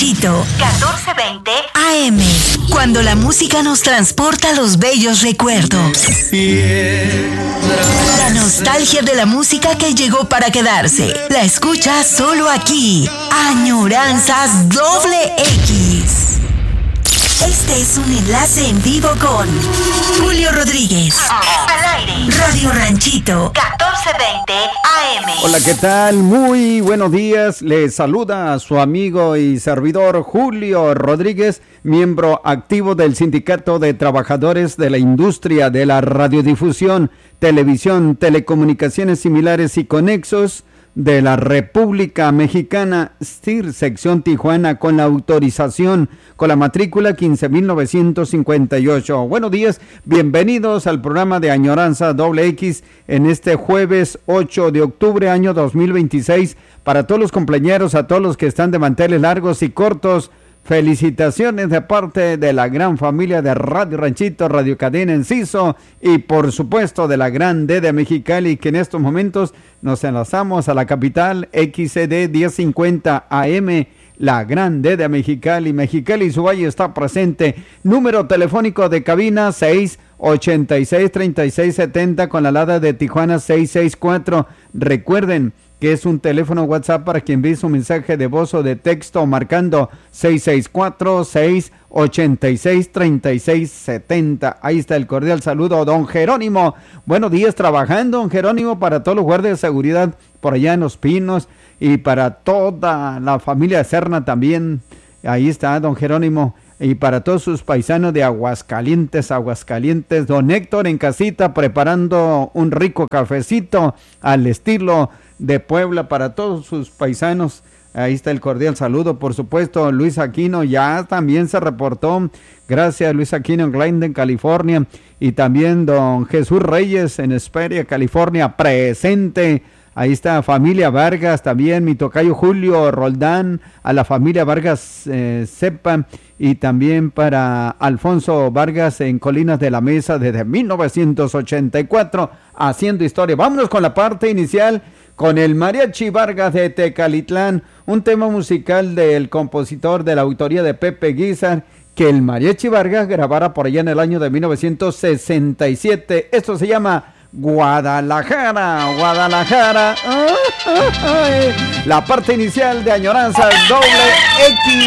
Ranchito, 1420 AM. Cuando la música nos transporta a los bellos recuerdos. La nostalgia de la música que llegó para quedarse. La escuchas solo aquí. Añoranzas XX. Este es un enlace en vivo con Julio Rodríguez. Al aire. Radio Ranchito, 1420 AM. Hola, ¿qué tal? Muy buenos días. Les saluda a su amigo y servidor Julio Rodríguez, miembro activo del Sindicato de Trabajadores de la Industria de la Radiodifusión, Televisión, Telecomunicaciones Similares y Conexos de la República Mexicana, STIR, sección Tijuana, con la autorización, con la matrícula 15,958. Buenos días, bienvenidos al programa de Añoranza XX en este jueves 8 de octubre, año 2026. Para todos los compañeros, a todos los que están de manteles largos y cortos, felicitaciones de parte de la gran familia de Radio Ranchito, Radio Cadena Enciso y por supuesto de la gran D de Mexicali, que en estos momentos nos enlazamos a la capital XCD 1050 AM, la gran D de Mexicali. Mexicali y su valle está presente. Número telefónico de cabina 686-3670 con la alada de Tijuana 664. Recuerden que es un teléfono WhatsApp para quien envíe su mensaje de voz o de texto marcando 664-686-3670. Ahí está el cordial saludo, don Jerónimo. Buenos días, trabajando, don Jerónimo, para todos los guardias de seguridad por allá en Los Pinos y para toda la familia Serna también. Ahí está, don Jerónimo. Y para todos sus paisanos de Aguascalientes, don Héctor en casita preparando un rico cafecito al estilo de Puebla para todos sus paisanos. Ahí está el cordial saludo, por supuesto. Luis Aquino ya también se reportó. Gracias, Luis Aquino en Glendon, California. Y también don Jesús Reyes en Hesperia, California, presente. Ahí está familia Vargas, también mi tocayo Julio Roldán, a la familia Vargas Cepa, y también para Alfonso Vargas en Colinas de la Mesa desde 1984, haciendo historia. Vámonos con la parte inicial, con el Mariachi Vargas de Tecalitlán, un tema musical del compositor de la autoría de Pepe Guizar, que el Mariachi Vargas grabara por allá en el año de 1967. Esto se llama Guadalajara, Guadalajara. La parte inicial de Añoranza XX.